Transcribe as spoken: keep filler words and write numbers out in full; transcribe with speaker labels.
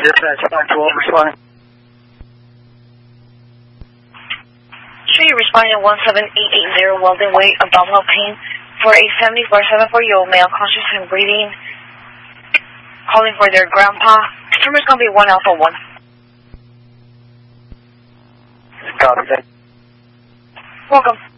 Speaker 1: Dispatch five twelve responding.
Speaker 2: Sure, you're responding to one seven eight eight zero Weldon Way, abdominal pain for a seventy-four seventy-four-year-old male, conscious and breathing, calling for their grandpa. Number's going to be one alpha one.
Speaker 1: Copy that.
Speaker 2: Welcome.